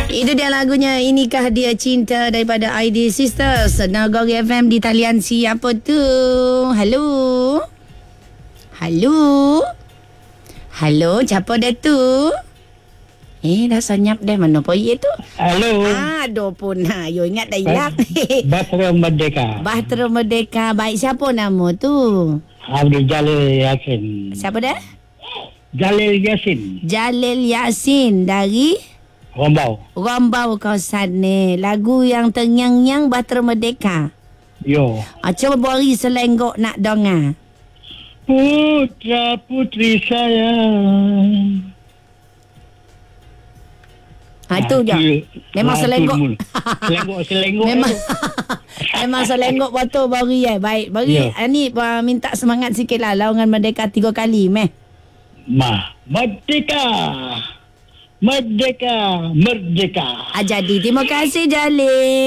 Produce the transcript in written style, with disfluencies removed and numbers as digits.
Itu dia lagunya Inikah Dia Cinta daripada ID Sisters. Nagori FM di talian siapa tu? Halo. Halo. Halo, siapa dia tu? Dah senyap dah. Mana poye tu? Halo. Aduh pun. You ingat dah hilang. Bahtera Merdeka. Bahtera Merdeka. Baik, siapa nama tu? Abdul Jalil Yasin. Siapa dah? Jalil Yasin. Jalil Yasin dari Rombau. Rombau kawasan ni. Lagu yang terngiang-ngiang Bahtera Merdeka. Yo. Cuba beri selenggok nak dengar. Putra putri saya. Itu je. Memang selenggok. Selenggok. Memang selenggok betul beri Baik, beri. Ya. Ni minta semangat sikit lah. Lawangan Merdeka 3 kali, Merdeka. Merdeka. Merdeka. Jadi, terima kasih Jalil.